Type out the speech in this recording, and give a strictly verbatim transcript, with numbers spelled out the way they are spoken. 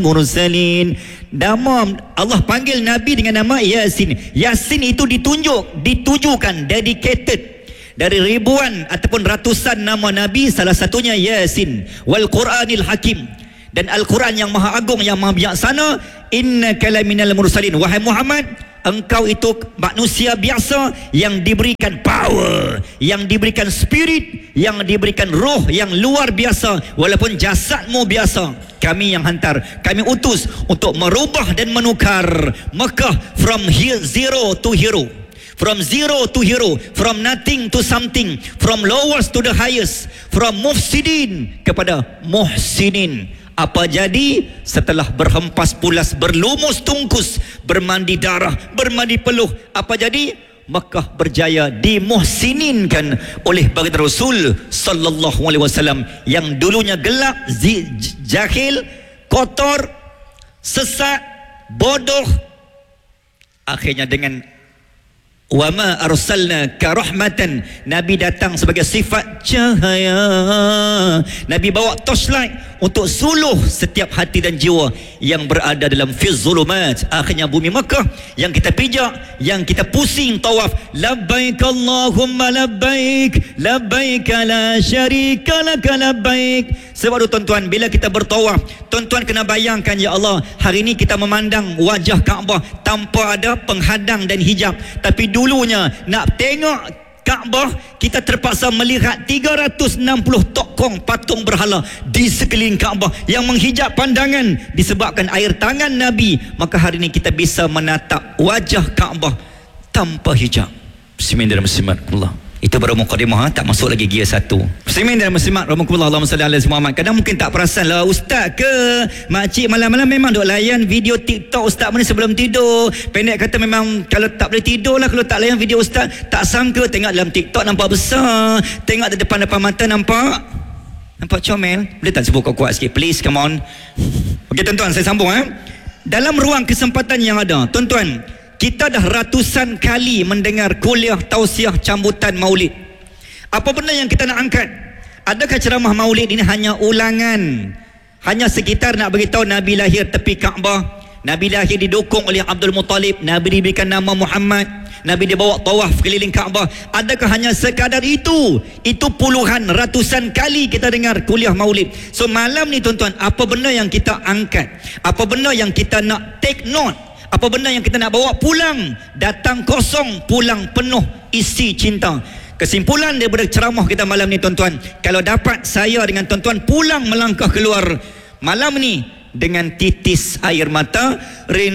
mursalin. Nama Allah panggil Nabi dengan nama Yasin. Yasin itu ditunjuk, ditujukan, dedicated dari ribuan ataupun ratusan nama Nabi, salah satunya Yasin. Wal Quranil Hakim, dan Al-Quran yang maha agung, yang maha bijaksana. Innaka laminal mursalin, wahai Muhammad, engkau itu manusia biasa yang diberikan power, yang diberikan spirit, yang diberikan roh yang luar biasa. Walaupun jasadmu biasa, kami yang hantar, kami utus untuk merubah dan menukar Mekah from zero to hero, from zero to hero, from nothing to something, from lowest to the highest, from mufsidin kepada muhsinin. Apa jadi setelah berhempas pulas, berlumus tungkus, bermandi darah, bermandi peluh? Apa jadi? Mekah berjaya dimuhsininkan oleh baginda Rasul sallallahu alaihi wasallam yang dulunya gelap, jahil, kotor, sesat, bodoh. Akhirnya dengan wama arsalna ka rahmatan, Nabi datang sebagai sifat cahaya. Nabi bawa torchlight untuk suluh setiap hati dan jiwa yang berada dalam fiz zulumat. Akhirnya bumi Mekah yang kita pijak, yang kita pusing tawaf, labbaik Allahumma labbaik, labbaik la syarika lak labbaik. Sebab itu tuan-tuan, bila kita bertawaf, tuan-tuan kena bayangkan, ya Allah, hari ini kita memandang wajah Kaabah tanpa ada penghadang dan hijab. Tapi dulunya nak tengok Kaabah, kita terpaksa melihat tiga ratus enam puluh tokong patung berhala di sekeliling Kaabah yang menghijab pandangan disebabkan air tangan Nabi. Maka hari ini kita bisa menatap wajah Kaabah tanpa hijab. Bismillahirrahmanirrahim. Itu baru mukadimah, ha? Tak masuk lagi gear satu. Muslimin dan muslimat rahmatullah, Allahumma salli ala Muhammad. Kadang mungkin tak perasan lah, ustaz ke makcik malam-malam memang duk layan video TikTok ustaz mana sebelum tidur. Pendek kata memang kalau tak boleh tidur lah kalau tak layan video ustaz. Tak sangka tengok dalam TikTok nampak besar, tengok di depan-depan mata nampak nampak comel. Boleh tak sebut kuat-kuat sikit please, come on. Okey tuan-tuan, saya sambung eh. Dalam ruang kesempatan yang ada, tuan-tuan, kita dah ratusan kali mendengar kuliah tausiah cambutan maulid. Apa benda yang kita nak angkat? Adakah ceramah maulid ini hanya ulangan, hanya sekitar nak beritahu Nabi lahir tepi Kaabah, Nabi lahir didukung oleh Abdul Muttalib, Nabi diberikan nama Muhammad, Nabi dibawa tawaf keliling Kaabah? Adakah hanya sekadar itu? Itu puluhan, ratusan kali kita dengar kuliah maulid. So malam ni tuan-tuan, apa benda yang kita angkat? Apa benda yang kita nak take note? Apa benda yang kita nak bawa pulang? Datang kosong, pulang penuh isi cinta. Kesimpulan daripada ceramah kita malam ni tuan-tuan, kalau dapat saya dengan tuan-tuan pulang melangkah keluar malam ni dengan titis air mata,